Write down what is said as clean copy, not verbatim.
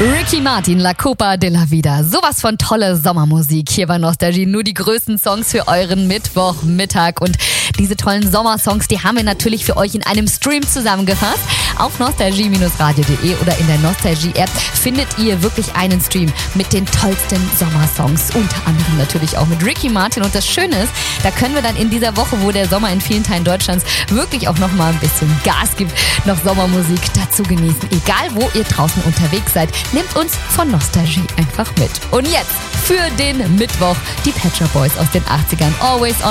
Ricky Martin, La Copa de la Vida. Sowas von tolle Sommermusik hier bei Nostalgie. Nur die größten Songs für euren Mittwochmittag. Und diese tollen Sommersongs, die haben wir natürlich für euch in einem Stream zusammengefasst. Auf nostalgie-radio.de oder in der Nostalgie-App findet ihr wirklich einen Stream mit den tollsten Sommersongs. Unter anderem natürlich auch mit Ricky Martin. Und das Schöne ist, da können wir dann in dieser Woche, wo der Sommer in vielen Teilen Deutschlands wirklich auch nochmal ein bisschen Gas gibt, noch Sommermusik dazu genießen. Egal, wo ihr draußen unterwegs seid, nehmt uns von Nostalgie einfach mit. Und jetzt für den Mittwoch die Pet Shop Boys aus den 80ern. Always on